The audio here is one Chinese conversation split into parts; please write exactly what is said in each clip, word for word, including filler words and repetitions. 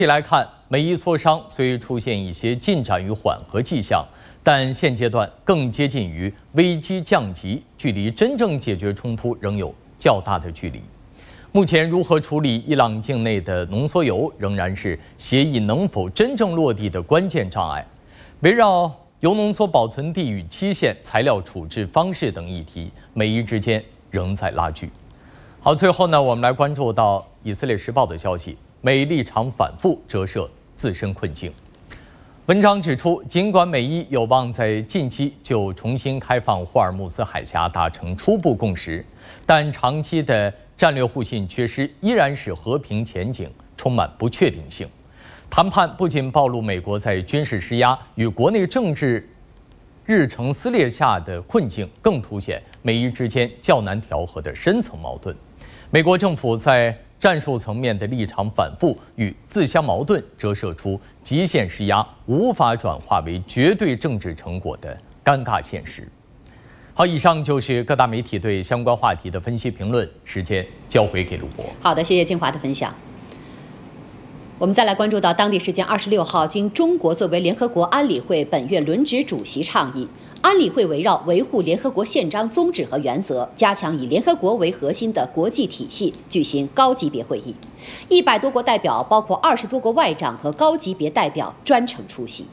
来看，美伊磋商虽出现一些进展与缓和迹象，但现阶段更接近于危机降级，距离真正解决冲突仍有较大的距离。目前，如何处理伊朗境内的浓缩铀，仍然是协议能否真正落地的关键障碍。围绕铀浓缩保存地与期限、材料处置方式等议题，美伊之间仍在拉锯。好，最后呢，我们来关注到以色列时报的消息，美立场反复，折射自身困境。文章指出，尽管美伊有望在近期就重新开放霍尔木兹海峡达成初步共识，但长期的战略互信缺失依然使和平前景充满不确定性。谈判不仅暴露美国在军事施压与国内政治日程撕裂下的困境，更凸显美伊之间较难调和的深层矛盾。美国政府在战术层面的立场反复与自相矛盾，折射出极限施压无法转化为绝对政治成果的尴尬现实。好，以上就是各大媒体对相关话题的分析评论，时间交回给卢博。 好的，谢谢金华的分享。我们再来关注到当地时间二十六号，经中国作为联合国安理会本月轮值主席倡议，安理会围绕维护联合国宪章宗旨和原则，加强以联合国为核心的国际体系，举行高级别会议。一百多国代表，包括二十多国外长和高级别代表专程出席。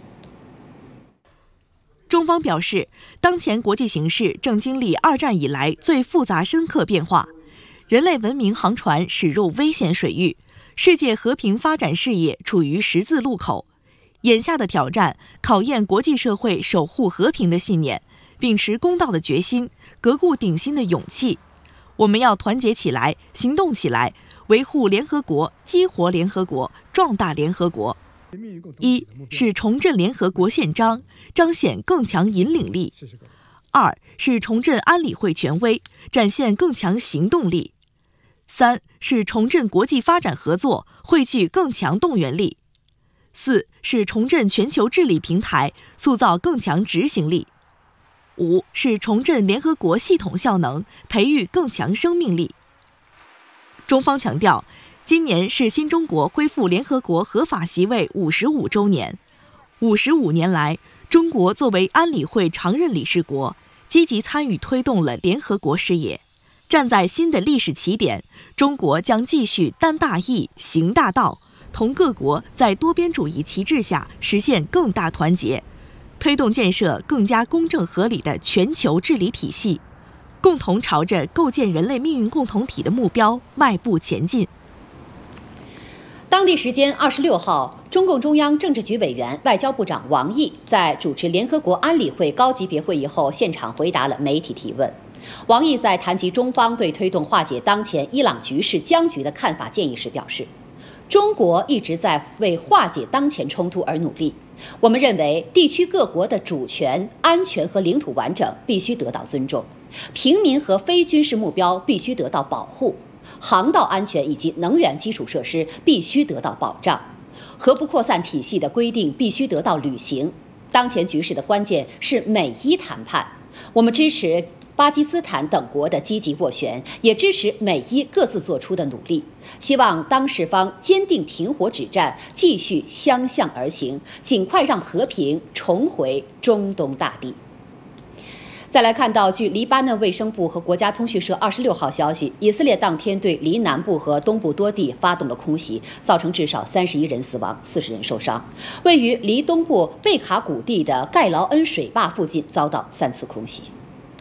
中方表示，当前国际形势正经历二战以来最复杂深刻变化，人类文明航船驶入危险水域，世界和平发展事业处于十字路口。眼下的挑战考验国际社会守护和平的信念，秉持公道的决心，革故鼎新的勇气。我们要团结起来，行动起来，维护联合国，激活联合国，壮大联合国。一是重振联合国宪章，彰显更强引领力；二是重振安理会权威，展现更强行动力；三是重振国际发展合作，汇聚更强动员力；四是重振全球治理平台，塑造更强执行力；五是重振联合国系统效能，培育更强生命力。中方强调，今年是新中国恢复联合国合法席位五十五周年。五十五年来，中国作为安理会常任理事国，积极参与推动了联合国事业。站在新的历史起点，中国将继续担大义、行大道，同各国在多边主义旗帜下实现更大团结，推动建设更加公正合理的全球治理体系，共同朝着构建人类命运共同体的目标迈步前进。 当地时间二十六号，中共中央政治局委员、外交部长王毅在主持联合国安理会高级别会议后，现场回答了媒体提问。王毅在谈及中方对推动化解当前伊朗局势僵局的看法建议时表示，中国一直在为化解当前冲突而努力。我们认为，地区各国的主权、安全和领土完整必须得到尊重，平民和非军事目标必须得到保护，航道安全以及能源基础设施必须得到保障，核不扩散体系的规定必须得到履行。当前局势的关键是美伊谈判，我们支持巴基斯坦等国的积极斡旋，也支持美伊各自做出的努力，希望当事方坚定停火止战，继续相向而行，尽快让和平重回中东大地。再来看到，据黎巴嫩卫生部和国家通讯社二十六号消息，以色列当天对黎南部和东部多地发动了空袭，造成至少三十一人死亡，四十人受伤。位于黎东部贝卡谷地的盖劳恩水坝附近遭到三次空袭。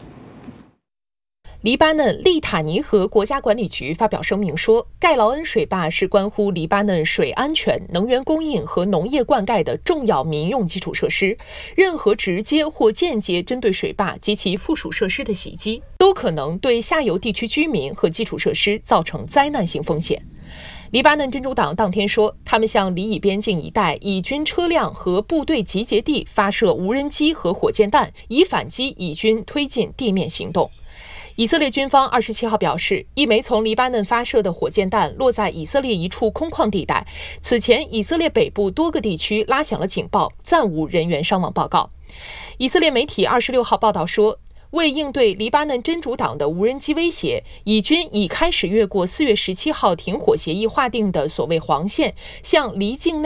黎巴嫩利塔尼河国家管理局发表声明说，盖劳恩水坝是关乎黎巴嫩水安全、能源供应和农业灌溉的重要民用基础设施。任何直接或间接针对水坝及其附属设施的袭击，都可能对下游地区居民和基础设施造成灾难性风险。黎巴嫩真主党当天说，他们向黎以边境一带以军车辆和部队集结地发射无人机和火箭弹，以反击以军推进地面行动。以色列军方二十七号表示，一枚从黎巴嫩发射的火箭弹落在以色列一处空旷地带。此前，以色列北部多个地区拉响了警报，暂无人员伤亡报告。以色列媒体二十六号报道说，为应对黎巴嫩真主党的无人机威胁，以军已开始越过四月十七号停火协议划定的所谓黄线，向黎境内